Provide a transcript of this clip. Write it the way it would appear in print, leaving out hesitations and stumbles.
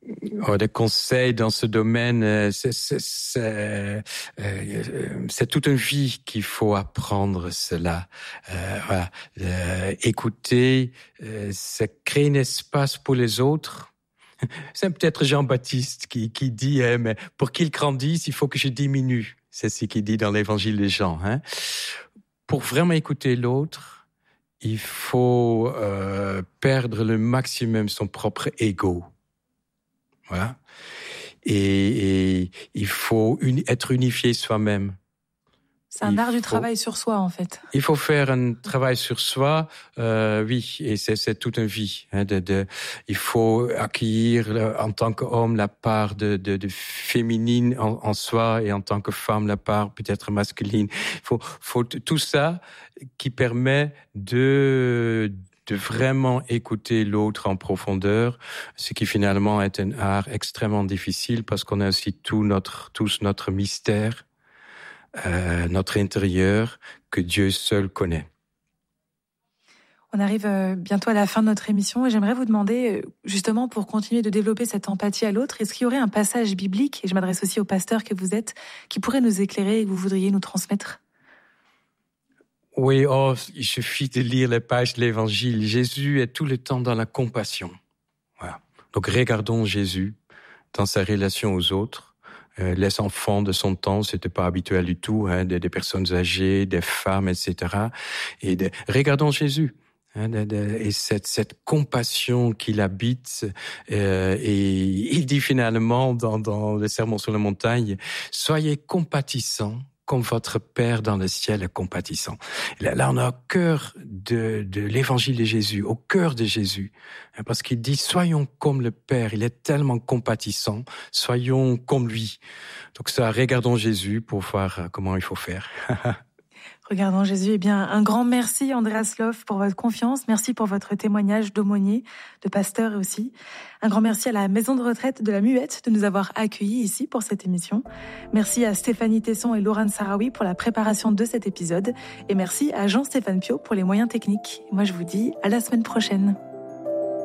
Des conseils dans ce domaine, c'est toute une vie qu'il faut apprendre cela. Voilà. Écouter, c'est créer un espace pour les autres. C'est peut-être Jean-Baptiste qui dit mais pour qu'il grandisse, il faut que je diminue. C'est ce qu'il dit dans l'Évangile de Jean. Pour vraiment écouter l'autre, il faut perdre le maximum son propre ego. Voilà. Et il faut être unifié soi-même. C'est un art du travail sur soi, en fait. Il faut faire un travail sur soi, oui, et c'est toute une vie. Il faut accueillir en tant qu'homme la part de féminine en soi, et en tant que femme la part peut-être masculine. Il faut tout ça qui permet de vraiment écouter l'autre en profondeur, ce qui finalement est un art extrêmement difficile parce qu'on a aussi tous notre mystère, notre intérieur que Dieu seul connaît. On arrive bientôt à la fin de notre émission et j'aimerais vous demander, justement, pour continuer de développer cette empathie à l'autre, est-ce qu'il y aurait un passage biblique, et je m'adresse aussi au pasteur que vous êtes, qui pourrait nous éclairer et que vous voudriez nous transmettre ? Oui, il suffit de lire les pages de l'Évangile. Jésus est tout le temps dans la compassion. Voilà. Donc regardons Jésus dans sa relation aux autres. Les enfants de son temps, c'était pas habituel du tout, des personnes âgées, des femmes, etc. Regardons Jésus. Et cette compassion qu'il habite, et il dit finalement dans le Sermon sur la montagne, soyez compatissants comme votre Père dans le ciel est compatissant. Là, on est au cœur de l'évangile de Jésus, au cœur de Jésus. Parce qu'il dit, soyons comme le Père, il est tellement compatissant, soyons comme lui. Donc ça, regardons Jésus pour voir comment il faut faire. Regardons Jésus. Eh bien, un grand merci, Andreas Lof, pour votre confiance. Merci pour votre témoignage d'aumônier, de pasteur aussi. Un grand merci à la maison de retraite de la Muette de nous avoir accueillis ici pour cette émission. Merci à Stéphanie Tesson et Laurent Sarawi pour la préparation de cet épisode. Et merci à Jean-Stéphane Piot pour les moyens techniques. Moi, je vous dis à la semaine prochaine.